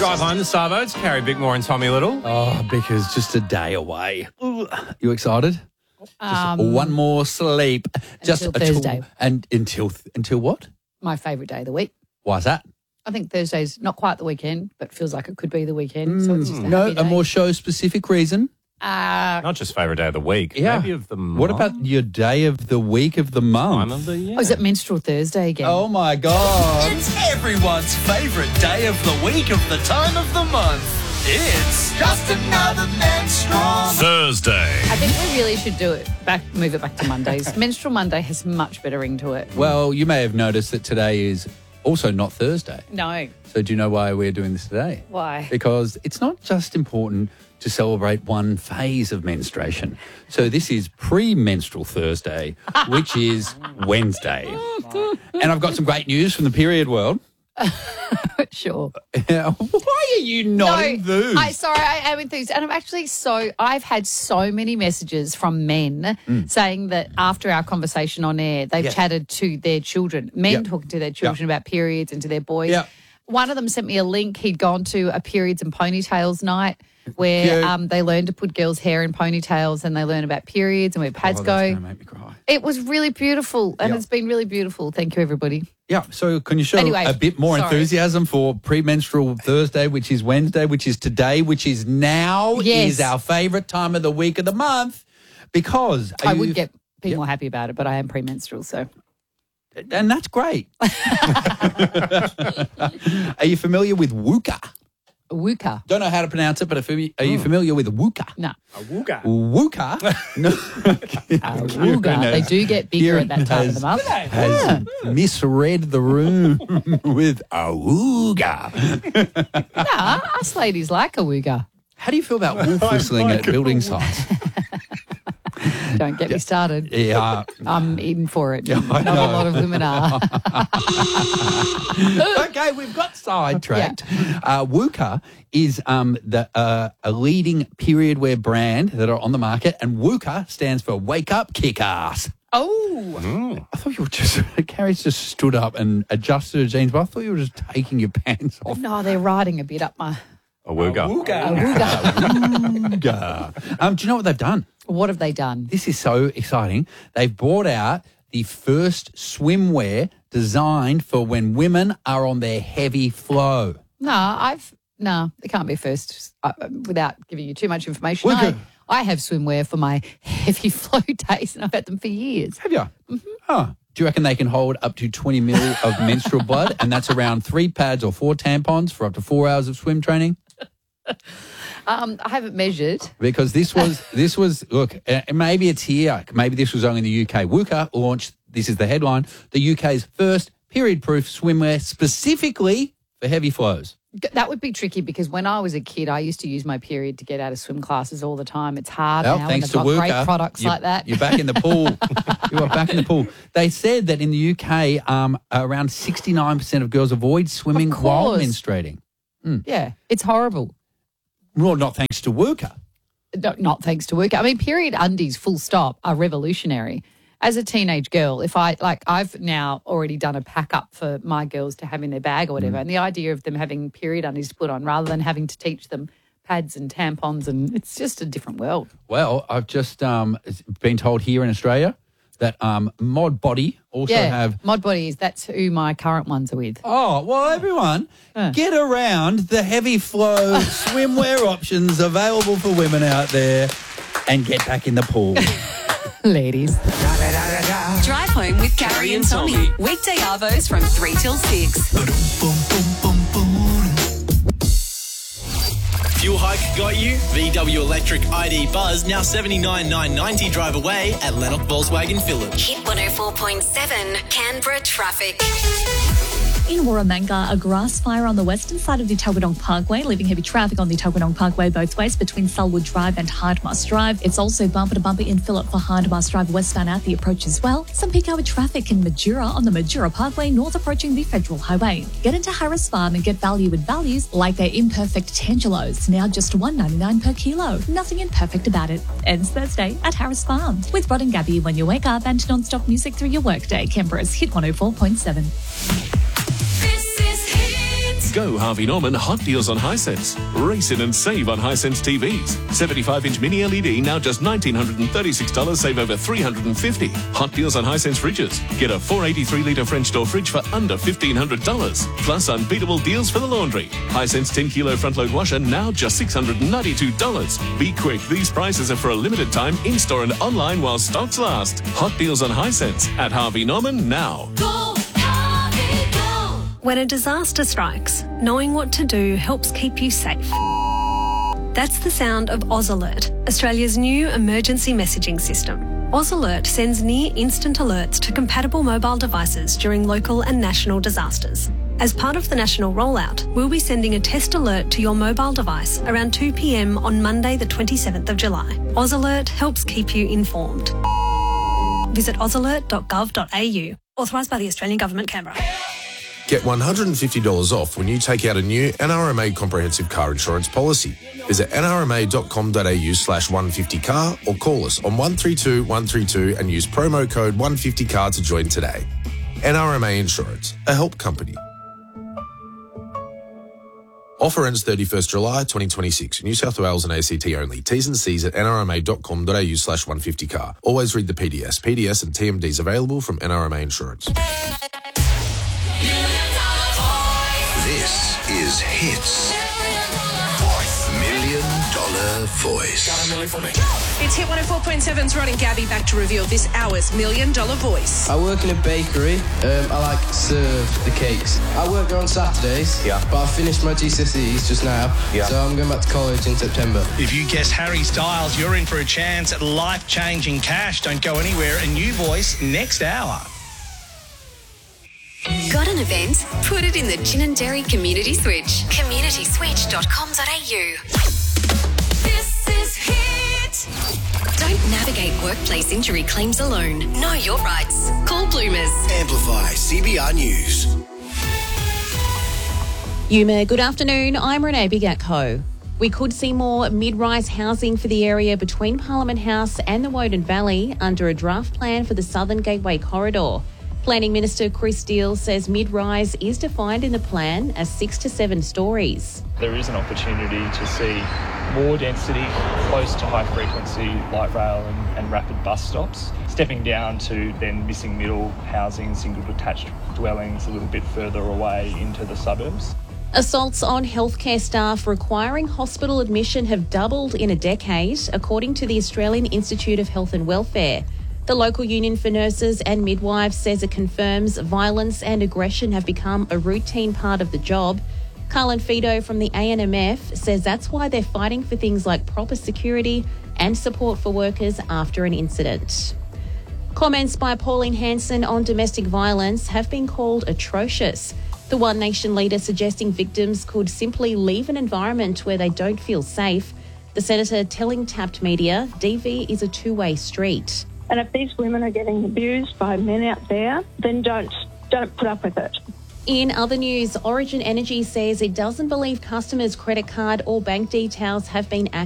Drive home the Savo. It's Carrie Bickmore and Tommy Little. Oh, because just a day away. Ooh. You excited? Just one more sleep. Just Until Thursday. And until what? My favourite day of the week. Why's that? I think Thursday's not quite the weekend, but feels like it could be the weekend. So it's just a No, happy day. a more show-specific reason. Not just favourite day of the week. Yeah. Maybe of the month. What about your day of the week of the month? Time of the year. Oh, is it Menstrual Thursday again? Oh, my God. It's everyone's favourite day of the week of the time of the month. It's just another menstrual Thursday. I think we really should move it back to Mondays. Menstrual Monday has much better ring to it. Well, you may have noticed that today is also not Thursday. No. So do you know why we're doing this today? Why? Because it's not just important to celebrate one phase of menstruation. So this is pre-menstrual Thursday, which is Wednesday. And I've got some great news from the period world. Sure. Why are you not enthused? I am enthused. And I've had so many messages from men saying that after our conversation on air, they've chatted to their children, men talking to their children about periods and to their boys. Yep. One of them sent me a link. He'd gone to a periods and ponytails night where they learned to put girls' hair in ponytails and they learn about periods and where pads That's go. going to make me cry. It was really beautiful and it's been really beautiful. Thank you, everybody. Yeah, so can you show Anyway, a bit more sorry. enthusiasm for premenstrual Thursday, which is Wednesday, which is today, which is now, Yes. is our favourite time of the week of the month because... I would be more happy about it, but I am premenstrual, so... And that's great. Are you familiar with WUKA? Wooka. Don't know how to pronounce it, but are you familiar with WUKA? No. Awooga. WUKA? No. Wooga. They do get bigger at that time of the month. Has misread the room with awooga. Nah, us ladies like a wooga. How do you feel about wolf whistling at building sites? Don't get me started. Yeah. I'm in for it. I Not a know. lot of women are. Okay, we've got sidetracked. WUKA is a leading period wear brand that are on the market, and WUKA stands for Wake Up Kick Ass. Oh. I thought you were just, Carrie's just stood up and adjusted her jeans, but I thought you were just taking your pants off. No, they're riding a bit up my... Awooga. A wooga. Do you know what they've done? What have they done? This is so exciting. They've brought out the first swimwear designed for when women are on their heavy flow. No, it can't be first without giving you too much information. Wooga. I have swimwear for my heavy flow days and I've had them for years. Have you? Mm-hmm. Oh. Do you reckon they can hold up to 20 mil of menstrual blood? And that's around 3 pads or 4 tampons for up to 4 hours of swim training? I haven't measured. Because this was look, maybe it's here. Maybe this was only in the UK. WUKA launched, this is the headline, the UK's first period-proof swimwear specifically for heavy flows. That would be tricky because when I was a kid, I used to use my period to get out of swim classes all the time. It's hard Well, now. thanks And to they've got WUKA, great products like that. You're back in the pool. You are back in the pool. They said that in the UK, around 69% of girls avoid swimming Of while course. menstruating. Yeah, it's horrible. Well, not thanks to WUKA. Not thanks to work. I mean, period undies, full stop, are revolutionary. As a teenage girl, I've now already done a pack up for my girls to have in their bag or whatever. And the idea of them having period undies to put on rather than having to teach them pads and tampons, and it's just a different world. Well, I've just been told here in Australia that Mod Body also have... Mod Bodies, that's who my current ones are with. Oh, well, everyone, get around the heavy flow swimwear options available for women out there and get back in the pool. Ladies. Drive home with Carrie and Tommy. Weekday arvos from 3 till 6. Fuel hike got you? VW Electric ID Buzz now $79,990 drive away at Lennox Volkswagen Phillips. Hit 104.7 Canberra traffic. In Warramanga, a grass fire on the western side of the Tuggeranong Parkway, leaving heavy traffic on the Tuggeranong Parkway both ways between Selwood Drive and Hindmarsh Drive. It's also bumper-to-bumper in Phillip for Hindmarsh Drive westbound at the approach as well. Some peak hour traffic in Majura on the Majura Parkway north approaching the Federal Highway. Get into Harris Farm and get value with values like their imperfect Tangelos, now just $1.99 per kilo. Nothing imperfect about it. Ends Thursday at Harris Farm. With Rod and Gabby when you wake up and non-stop music through your workday. Canberra's Hit 104.7. go Harvey Norman Hot Deals on Hisense. Race in and save on Hisense TVs. 75-inch mini LED now just $1,936, save over $350. Hot Deals on Hisense fridges. Get a 483-litre French door fridge for under $1,500. Plus unbeatable deals for the laundry. Hisense 10-kilo front-load washer now just $692. Be quick, these prices are for a limited time in-store and online while stocks last. Hot Deals on Hisense at Harvey Norman now. When a disaster strikes, knowing what to do helps keep you safe. That's the sound of Oz Alert, Australia's new emergency messaging system. Oz Alert sends near-instant alerts to compatible mobile devices during local and national disasters. As part of the national rollout, we'll be sending a test alert to your mobile device around 2 p.m. on Monday the 27th of July. Oz Alert helps keep you informed. Visit ozalert.gov.au. Authorised by the Australian Government, Canberra. Get $150 off when you take out a new NRMA comprehensive car insurance policy. Visit nrma.com.au/150car or call us on 132 132 and use promo code 150car to join today. NRMA Insurance, a help company. Offer ends 31st July 2026. New South Wales and ACT only. T's and C's at nrma.com.au/150car. Always read the PDS. PDS and TMDs available from NRMA Insurance. This is Hits. $1 Million Voice. It's Hit 104.7's Ron and Gabby back to reveal this hour's $1 Million Voice. I work in a bakery. I like serve the cakes. I work there on Saturdays, but I finished my GCSEs just now, so I'm going back to college in September. If you guess Harry Styles, you're in for a chance at life-changing cash. Don't go anywhere. A new voice next hour. Got an event? Put it in the Gin and Dairy Community Switch. communityswitch.com.au. This is Hit. Don't navigate workplace injury claims alone. Know your rights. Call Bloomers. Amplify CBR News. Yuma, good afternoon. I'm Renee Bigatko. We could see more mid-rise housing for the area between Parliament House and the Woden Valley under a draft plan for the Southern Gateway Corridor. Planning Minister Chris Steele says mid-rise is defined in the plan as 6 to 7 stories. There is an opportunity to see more density close to high-frequency light rail and rapid bus stops, stepping down to then missing middle housing, single detached dwellings a little bit further away into the suburbs. Assaults on healthcare staff requiring hospital admission have doubled in a decade, according to the Australian Institute of Health and Welfare. The local union for nurses and midwives says it confirms violence and aggression have become a routine part of the job. Carlin Fido from the ANMF says that's why they're fighting for things like proper security and support for workers after an incident. Comments by Pauline Hanson on domestic violence have been called atrocious. The One Nation leader suggesting victims could simply leave an environment where they don't feel safe. The senator telling Tapped Media, DV is a two-way street. And if these women are getting abused by men out there, then don't put up with it. In other news, Origin Energy says it doesn't believe customers' credit card or bank details have been